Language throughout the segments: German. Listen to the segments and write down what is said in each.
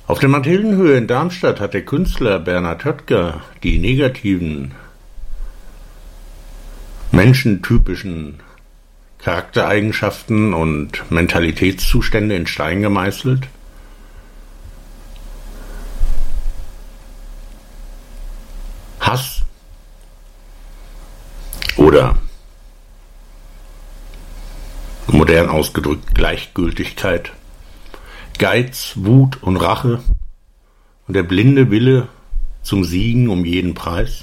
Auf der Mathildenhöhe in Darmstadt hat der Künstler Bernhard Höttger die negativen, menschentypischen Charaktereigenschaften und Mentalitätszustände in Stein gemeißelt. Hass oder modern ausgedrückt Gleichgültigkeit, Geiz, Wut und Rache und der blinde Wille zum Siegen um jeden Preis.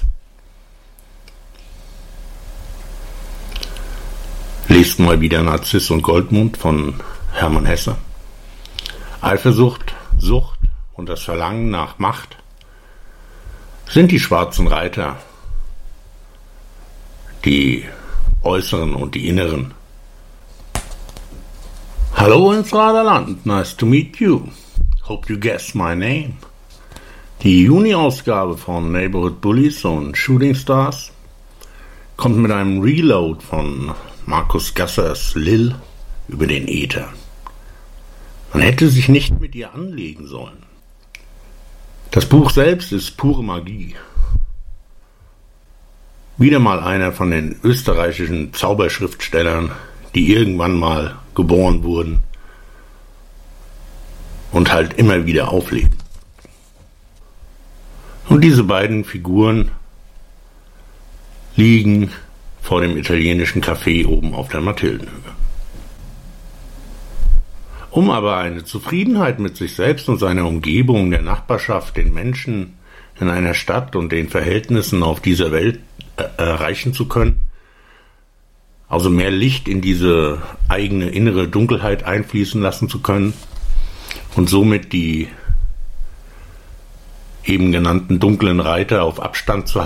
Lest mal wieder Narziss und Goldmund von Hermann Hesse. Eifersucht, Sucht und das Verlangen nach Macht sind die schwarzen Reiter, die äußeren und die inneren. Hallo ins Raderland, nice to meet you. Hope you guess my name. Die Juni-Ausgabe von Neighborhood Bullies und Shooting Stars kommt mit einem Reload von Markus Gassers Lil über den Äther. Man hätte sich nicht mit ihr anlegen sollen. Das Buch selbst ist pure Magie. Wieder mal einer von den österreichischen Zauberschriftstellern, die irgendwann mal geboren wurden und halt immer wieder aufleben. Und diese beiden Figuren liegen vor dem italienischen Café oben auf der Mathildenhöhe. Um aber eine Zufriedenheit mit sich selbst und seiner Umgebung, der Nachbarschaft, den Menschen in einer Stadt und den Verhältnissen auf dieser Welt erreichen zu können, also mehr Licht in diese eigene innere Dunkelheit einfließen lassen zu können und somit die eben genannten dunklen Reiter auf Abstand zu halten,